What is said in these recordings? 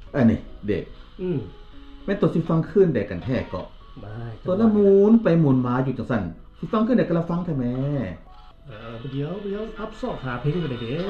อันนี้เด็กแม่นตัวสิฟังขึ้นได้กันแท้ก็ตัวละหมุนไปหมุนมาอยู่จังซั่นสิฟังขึ้นได้ก็ละฟังแท้แม่เดี๋ยวอัพซอกหาเพลงไปได้เด้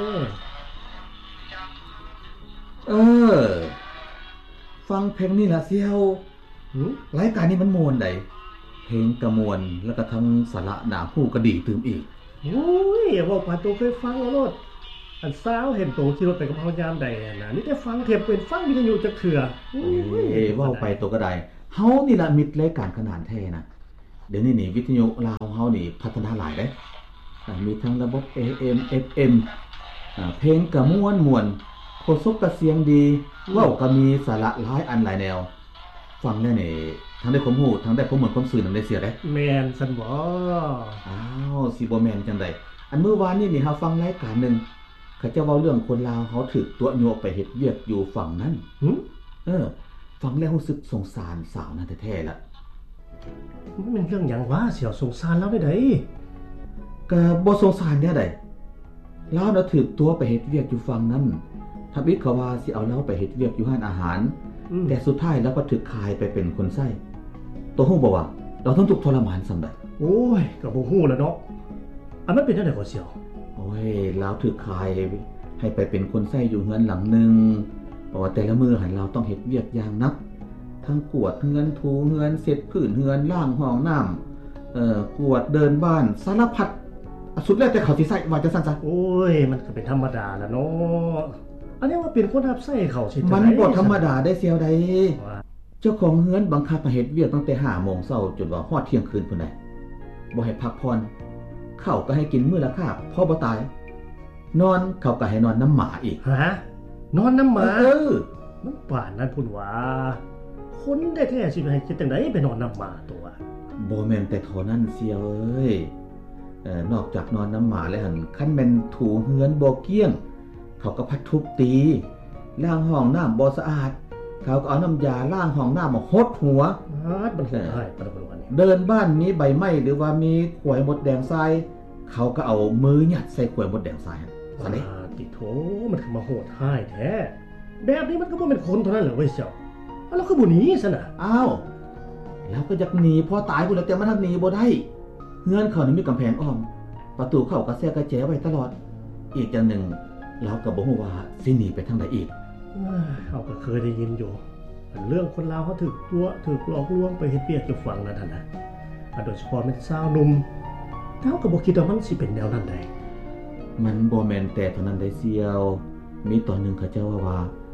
ฟังเพลงนี่ล่ะเสี่ยวรายการนี้มันม่วนได้เพลงกระมวลแล้วก็ทั้งสาระหน้าฮู้ก็ดีตื่มอีกโอ้ยว่าปานโตเคยฟังแล้วโลดอันสาวเห็นโตขี่รถไปกับเฮายามใดน่ะนี่แต่ฟังเทปเป็นฟังวิทยุจักเทื่อเว้าไปโตก็ได้เฮานี่ล่ะมิตรรายการขนาดแท้นะเดี๋ยวนี้นี่วิทยุลาวเฮานี่พัฒนาหลายเด้มีทั้งระบบ AM FM เพลงก็ม่วนโฆษกก็เสียงดีเว้าก็มีสาระหลายอันหลายแนวฟังแล้วนี่ทั้งได้ความรู้ทั้งได้ความเหมือนความซื่อนำได้เสียเด้แม่นซั่นบ่สิบ่แม่นจังได๋อันมื้อวานนี้นี่เฮาฟังรายการนึงเขาจะเว้าเรื่องคนลาวเขาถูกตัวโยกไปเฮ็ดเวียกอยู่ฝั่งนั้นฟังแล้วรู้สึกสงสารสาวนั้นแท้ๆล่ะมันเป็นเรื่องหยังวะเสี่ยวสงสารแล้วได้ก็บ่สงสารแนวใดลาวน่ะถูกตัวไปเฮ็ดเวียกอยู่ฝั่งนั้นถ้าบิดเขาว่าสิเอาเราไปเฮ็ดเวียกอยู่ร้านอาหารแต่สุดท้ายแล้วก็ถูกขายไปเป็นคนใช้ตัวฮู้บ่ว่าเราต้องถูกทรมานส่ำใดโอ้ยก็บ่ฮู้แล้วเนาะอันมันเป็นจังได๋ก็เสี่ยวโอ้ยลาวถูกขายให้ไปเป็นคนใช้อยู่เฮือนหลังนึงเพราะว่าแต่ละมื้อหันเราต้องเฮ็ดเวียกอย่างหนักทั้งกวดเฮือนถูเฮือนเช็ดพื้นเฮือนล้างห้องน้ำกวดเดินบ้านสารพัดสุดแล้วแต่เขาสิใช้ว่าจังซั่นซะโอ้ยมันก็เป็นธรรมดาล่ะเนาะอันนี้ว่าเป็นคนรับใช้เขาสิมันบ่ธรรมดาได้เสียวใดเจ้าของเฮือนบังคับให้เฮ็ดเวียกตั้งแต่ 5:00 นเช้าจนว่าฮอดเที่ยงคืนพุ่นน่ะบ่ให้พักผ่อนข้าวก็ให้กินมื้อละคาบพอบ่ตายนอนเขาก็ให้นอนน้ำหมาอีกฮะนอนน้ำหมามันป่านนั้นพุ่นว่าคนได้แท้สิให้คิดจังได๋ไปนอนน้ำหมาตัวบ่แม่นแต่เท่านั้นเสียวเอ้ยนอกจากนอนน้ำหมาแล้วหั่นคันแม่นถูเฮือนบ่เกี้ยงเขาก็พัดทุบตีล้างห้องน้ำบ่สะอาดเขาก็เอาน้ำยาล้างห้องน้ำมาหดหัวมันโหดร้ายปานนั้นเดินบ้านมีใบไม้หรือว่ามีขวายมดแดงทรายเขาก็เอามือยัดใส่ขวายมดแดงทรายซั่นนี่ติโถมันคือมาโหดร้ายแท้แบบนี้มันก็บ่แม่นคนเท่านั้นแหละเว้ยเสี่ยวแล้วคือบ่หนีซั่นน่ะอ้าวแล้วก็อยากหนีพอตายพุ่นแล้วแต่มันหนีบ่ได้เฮือนเขานี่มีกำแพงอ้อมประตูเข้าก็แทรกกระแจไว้ตลอดอีกอย่างนึงเราก็บ่ฮู้ว่าสิหนีไปทางใดอีกเฮาก็เคยได้ยินอยู่เรื่องคนลาวเขาถูกหลอกลวงไปเฮ็ดเวียกอยู่ฝั่งนั้นน่ะโดยเฉพาะแม่นสาวหนุ่มเฮาก็บ่คิดว่ามันสิเป็นแนวนั้นได้มันบ่แม่นแต่เท่านั้นได้เสียวมีตอนนึงเขาเจ้าว่า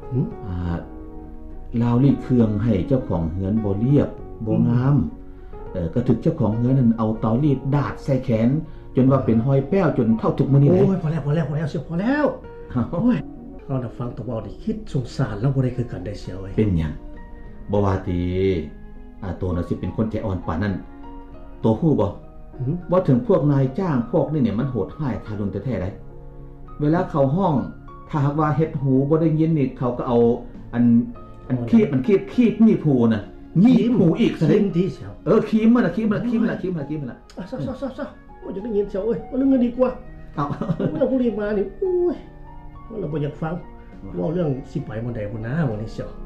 ลาวรีดเครื่องให้เจ้าของเฮือนบ่เรียบบ่งามก็ถึกเจ้าของเฮือนนั้นเอาเตารีดดาดใส่แขนจนว่าเป็นหอยแป้วจนเท่าทุกมื้อนี้เลยโอ้ยพอแล้วเสียวพอแล้วโอ้ยเฮาน่ะฟังตัวเว้านี่คิดสงสารแล้วบ่ได้คือกันได้เสียวเอ้ยเป็นหยังบ่ว่าติตัวน่ะสิเป็นคนใจอ่อนปานนั้นตัวฮู้บ่ถึงพวกนายจ้างพวกนี้เนี่ยมันโหดร้ายทารุณแท้ๆได้เวลาเข้าห้องถ้าหากว่าเฮ็ดหูบ่ได้ยินนี่เขาก็เอาอันคีบนี่ผูน่ะยีบหูอีกซะเด้ติเสียวคีบมันน่ะซะๆๆโอ้ยจะได้ยินเสียวเอ้ยว่าเรื่องเงินดีกว่าเรื่องผู้นี้มานี่โอ้ยเราบ่อยากฟังเว้าเรื่องสิไปบ่ได้บ่นะวันนี้เสียว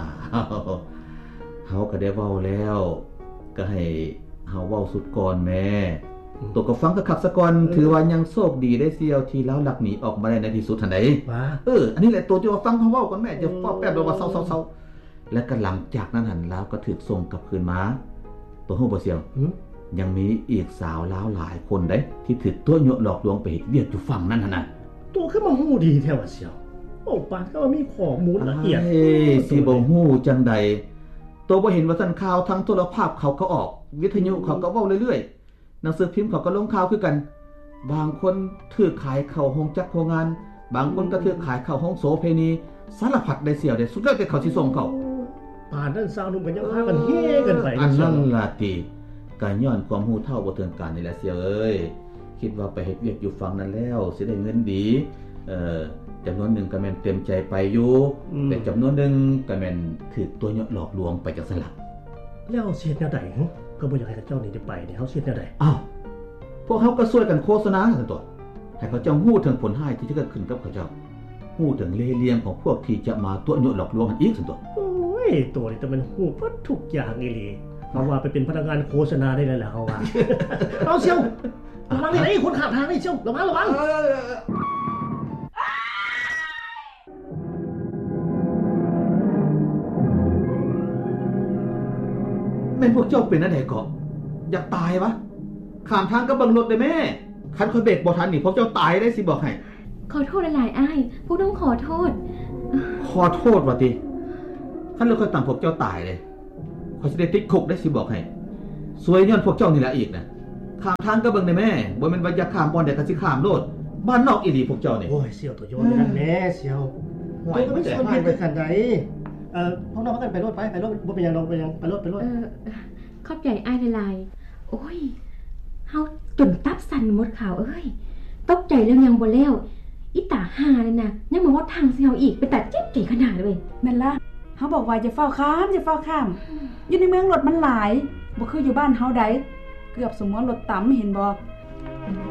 เฮาก็ได้เว้าแล้วก็ให้เฮาเว้าสุดก่อนแม่ตัวก็ฟังคักๆซะก่อนถือว่ายังโชคดีได้เสียวที่แล้วหลักหนีออกมาได้ในที่สุดหั่นใดอันนี้แหละตัวที่ว่าฟังเฮาเว้าก่อนแม่จะฟ้าแป๊บเดียวว่าเซาๆแล้วก็หลังจากนั้นหั่นแล้วก็ถูกส่งกลับคืนมาตัวฮู้บ่เสียวยังมีอีกสาวลาวหลายคนเด้ที่ถูกตัวโยหลอกลวงไปเฮ็ดเวียกอยู่ฝั่งนั้นหั่นน่ะตัวคือมาฮู้ดีแท้ว่าเสียวโอ้ปานก็มีข้อมูลละเอียดสิบ่ฮู้จังใดตัวบ่เห็นว่าซั่นข่าวทั้งโทรภาพเขาก็ออกวิทยุเขาก็เว้าเรื่อยๆหนังสือพิมพ์เขาก็ลงข่าวคือกันบางคนถือขายเข้าโรงจักรโรงงานบางคนก็ถือขายเข้าห้องโสเภณีสารพัดได้เสียวได้สุดแล้วแต่เขาสิส่งเขาป่านนั้นสาวหนุ่มก็ยังพากันเฮกันไปอันนั้นล่ะติก็ย้อนความรู้เท่าบ่ถึงการนี่แหละเสียวเอ้ยคิดว่าไปเฮ็ดเวียกอยู่ฝั่งนั้นแล้วสิได้เงินดีจำนวนหนึ่งก็แม่นเต็มใจไปอยู่แต่จำนวนหนึ่งก็แม่นถูกตัวหลอกลวงไปจังซั่นล่ะแล้วเสียแนวใดก็บ่อยากให้เจ้านี่ได้ไปนี่เฮาเสียแนวใดพวกเฮาก็ช่วยกันโฆษณาซั่นตัวให้เขาเจ้าฮู้ถึงผลร้ายที่จะเกิดขึ้นกับเขาเจ้าฮู้ถึงเล่ห์เหลี่ยมของพวกที่จะมาตัวยุหลอกลวงกันอีกซั่นตัวโอ้ยตัวนี้แต่มันฮู้เบิดทุกอย่างอีหลีเฮาว่าไปเป็นพนักงานโฆษณาได้แล้วล่ะเฮาว่าเอาเชียวระวังนี่ไอ้คนข้ามทางนี่เชียวระวังแม่นพวกเจ้าเป็นอันใดเกาะอยากตายวะข้ามทางก็เบิ่งรถได้แม่คันค่อยเบรกบ่ทันนี่พวกเจ้าตายได้สิบอกให้ขอโทษหลายๆอ้ายพวกน้องขอโทษว่าติคันเราค่อยตามพวกเจ้าตายเลยข้อยสิได้ติดคุกได้สิบอกให้สวยย้อนพวกเจ้านี่ล่ะอีกนะข้ามทางก็เบิ่งได้แม่บ่แม่นว่าอยากข้ามบ่อนใดก็สิข้ามโลดบ้านนอกอีหลีพวกเจ้านี่โอ้ยเสี่ยวตัวโยนนั่นแม่เสี่ยวตัวก็ไม่สนผิดไปคั่นใดพวกน้องพากันไปรถไปรถบ่เป็นหยังดอกไปรถขอบใจอ้ายหลายๆโอ้ยเฮาจนตับสั่นหมดข่าวเอ้ยตกใจเรื่องยังบ่แล้วอีตาห่าเลยนะยังมาว่าทางสิเฮาอีกเป็นตาเจ็บใจขนาดเลยนั่นล่ะเฮาบอกว่าจะเฝ้าข้ามอยู่ในเมืองรถมันหลายบ่คืออยู่บ้านเฮาใดเกือบสมมุติรถต่ำเห็นบ่